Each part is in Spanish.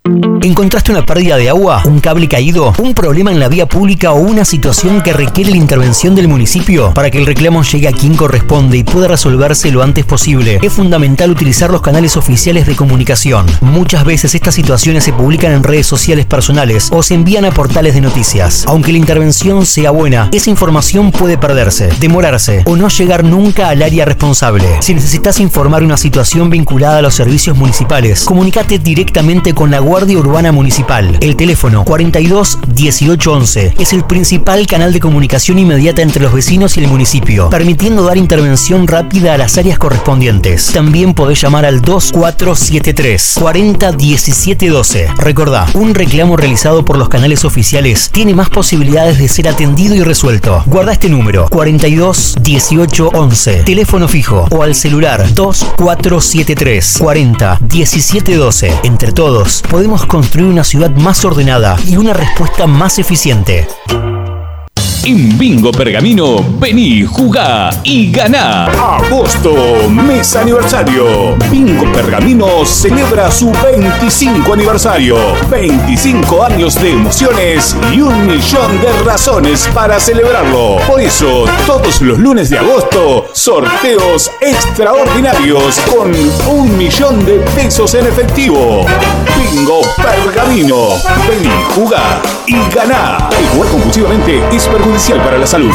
¿Encontraste una pérdida de agua, un cable caído, un problema en la vía pública o una situación que requiere la intervención del municipio? Para que el reclamo llegue a quien corresponde y pueda resolverse lo antes posible, es fundamental utilizar los canales oficiales de comunicación. Muchas veces estas situaciones se publican en redes sociales personales o se envían a portales de noticias. Aunque la intervención sea buena, esa información puede perderse, demorarse o no llegar nunca al área responsable. Si necesitas informar una situación vinculada a los servicios municipales, comunícate directamente con la Guardia Urbana Municipal. El teléfono 42 18 11 es el principal canal de comunicación inmediata entre los vecinos y el municipio, permitiendo dar intervención rápida a las áreas correspondientes. También podés llamar al 2473 40 17 12. Recordá, un reclamo realizado por los canales oficiales tiene más posibilidades de ser atendido y resuelto. Guarda este número 42 18 11, teléfono fijo, o al celular 2473 40 17 12. Entre todos podemos construir una ciudad más ordenada y una respuesta más eficiente. En Bingo Pergamino, vení, jugá y ganá. Agosto, mes aniversario. Bingo Pergamino celebra su 25 aniversario. 25 años de emociones y 1 millón de razones para celebrarlo. Por eso, todos los lunes de agosto, sorteos extraordinarios con 1 millón de pesos en efectivo. Bingo Pergamino. Vení, jugá y ganá. El jugar compulsivamente es perjudicial para la salud.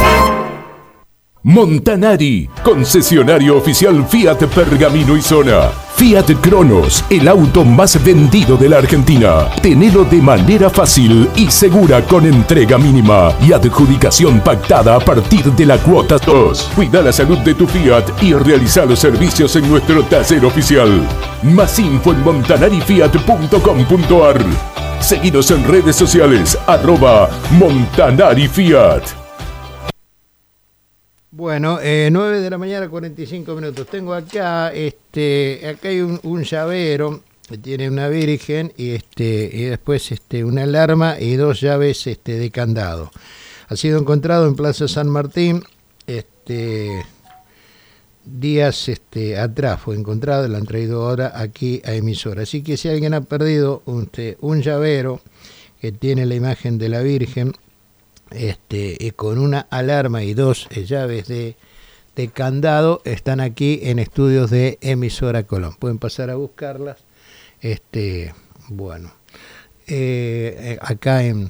Montanari, concesionario oficial Fiat Pergamino y Zona. Fiat Cronos, el auto más vendido de la Argentina. Tenelo de manera fácil y segura con entrega mínima y adjudicación pactada a partir de la cuota 2. Cuida la salud de tu Fiat y realiza los servicios en nuestro taller oficial. Más info en montanarifiat.com.ar. Seguinos en redes sociales @MontanariFiat. Bueno, 9 de la mañana, 45 minutos. Tengo acá, acá hay un llavero que tiene una virgen y después una alarma y 2 llaves de candado. Ha sido encontrado en Plaza San Martín, días atrás fue encontrado, lo han traído ahora aquí a emisora. Así que si alguien ha perdido un llavero que tiene la imagen de la Virgen, y con una alarma y 2 llaves de candado, están aquí en estudios de emisora Colón. Pueden pasar a buscarlas. Acá en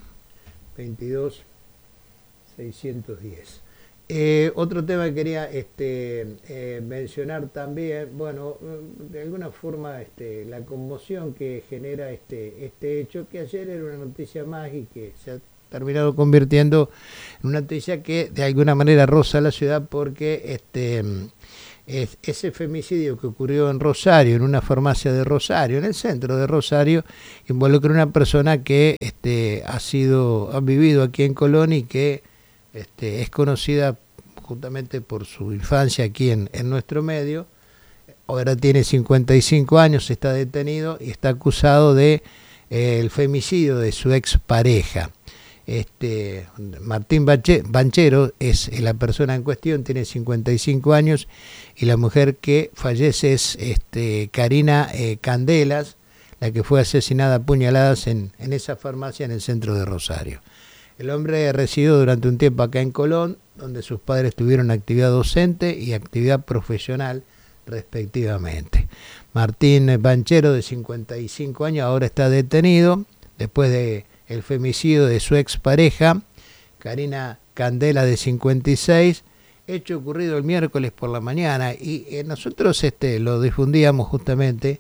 22.610. Otro tema que quería mencionar también, de alguna forma la conmoción que genera este hecho, que ayer era una noticia más y que se ha terminado convirtiendo en una noticia que de alguna manera roza la ciudad, porque ese femicidio que ocurrió en Rosario, en una farmacia de Rosario, en el centro de Rosario, involucra a una persona que ha vivido aquí en Colón y que es conocida justamente por su infancia aquí en nuestro medio. Ahora tiene 55 años, está detenido y está acusado de el femicidio de su expareja. Martín Banchero es la persona en cuestión, tiene 55 años, y la mujer que fallece es Karina Candelas, la que fue asesinada a puñaladas en esa farmacia en el centro de Rosario. El hombre residió durante un tiempo acá en Colón, donde sus padres tuvieron actividad docente y actividad profesional respectivamente. Martín Banchero, de 55 años, ahora está detenido después de el femicidio de su expareja, Karina Candela, de 56, hecho ocurrido el miércoles por la mañana, y nosotros lo difundíamos justamente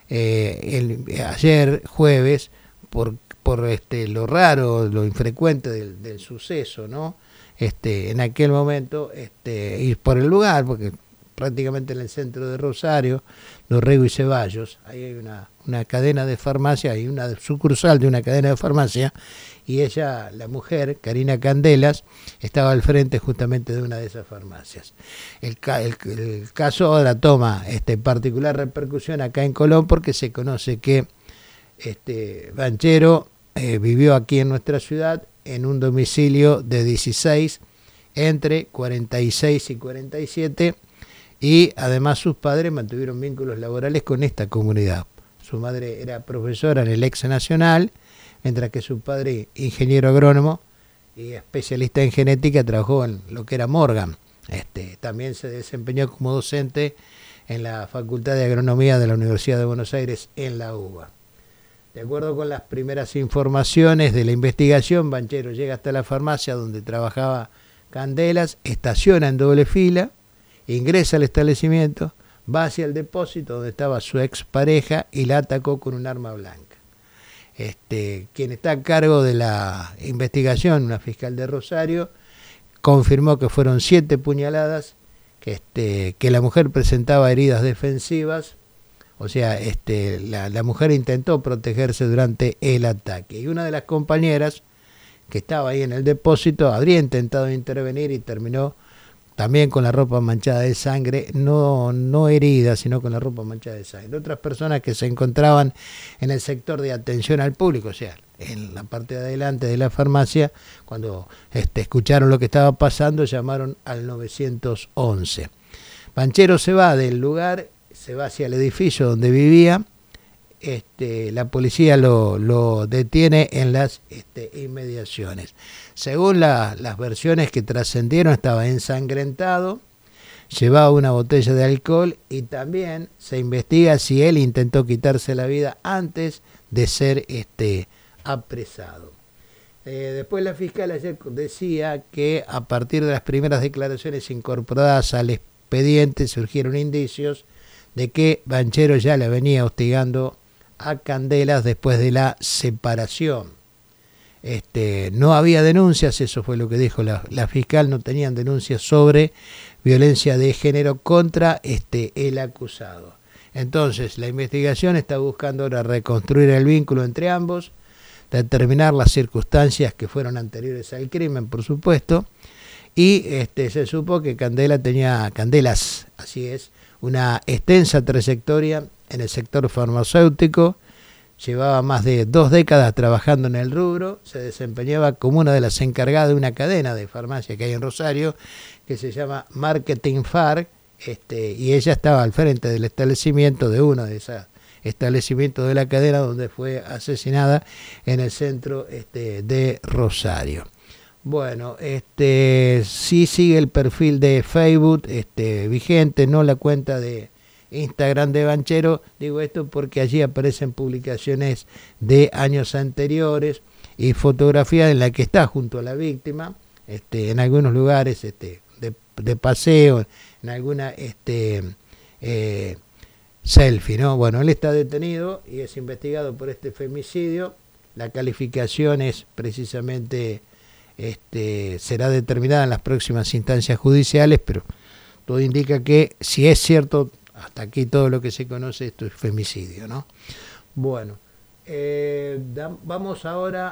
ayer jueves por lo raro, lo infrecuente del suceso, ¿no? En aquel momento, y por el lugar, porque prácticamente en el centro de Rosario, Dorrego y Ceballos, ahí hay una cadena de farmacia, hay una sucursal de una cadena de farmacia, y ella, la mujer, Karina Candelas, estaba al frente justamente de una de esas farmacias. El caso ahora toma particular repercusión acá en Colón, porque se conoce que Banchero vivió aquí en nuestra ciudad en un domicilio de 16, entre 46 y 47, y además sus padres mantuvieron vínculos laborales con esta comunidad. Su madre era profesora en el ex Nacional, mientras que su padre, ingeniero agrónomo y especialista en genética, trabajó en lo que era Morgan. También se desempeñó como docente en la Facultad de Agronomía de la Universidad de Buenos Aires, en la UBA. De acuerdo con las primeras informaciones de la investigación, Banchero llega hasta la farmacia donde trabajaba Candelas, estaciona en doble fila, ingresa al establecimiento, va hacia el depósito donde estaba su expareja y la atacó con un arma blanca. Quien está a cargo de la investigación, una fiscal de Rosario, confirmó que fueron 7 puñaladas, que la mujer presentaba heridas defensivas, o sea, la mujer intentó protegerse durante el ataque. Y una de las compañeras que estaba ahí en el depósito habría intentado intervenir y terminó también con la ropa manchada de sangre, no herida, sino con la ropa manchada de sangre. Otras personas que se encontraban en el sector de atención al público, o sea, en la parte de adelante de la farmacia, cuando escucharon lo que estaba pasando, llamaron al 911. Banchero se va del lugar, se va hacia el edificio donde vivía. La policía lo detiene en las inmediaciones. Según las versiones que trascendieron, estaba ensangrentado, llevaba una botella de alcohol y también se investiga si él intentó quitarse la vida antes de ser apresado. Después la fiscal ayer decía que a partir de las primeras declaraciones incorporadas al expediente surgieron indicios de que Banchero ya le venía hostigando a Candelas después de la separación. No había denuncias, eso fue lo que dijo la fiscal, no tenían denuncias sobre violencia de género contra el acusado. Entonces, la investigación está buscando ahora reconstruir el vínculo entre ambos, determinar las circunstancias que fueron anteriores al crimen, por supuesto, y se supo que Candelas, así es, una extensa trayectoria en el sector farmacéutico, llevaba más de 2 décadas trabajando en el rubro, se desempeñaba como una de las encargadas de una cadena de farmacia que hay en Rosario, que se llama Marketing Far, y ella estaba al frente del establecimiento, de uno de esos establecimientos de la cadena donde fue asesinada en el centro de Rosario. Bueno, sí sigue el perfil de Facebook vigente, no la cuenta de Instagram de Banchero. Digo esto porque allí aparecen publicaciones de años anteriores y fotografías en la que está junto a la víctima, en algunos lugares de paseo, en alguna selfie, ¿no? Bueno, él está detenido y es investigado por este femicidio. La calificación es precisamente será determinada en las próximas instancias judiciales, pero todo indica que, si es cierto, hasta aquí todo lo que se conoce, esto es femicidio, ¿no? Bueno, vamos ahora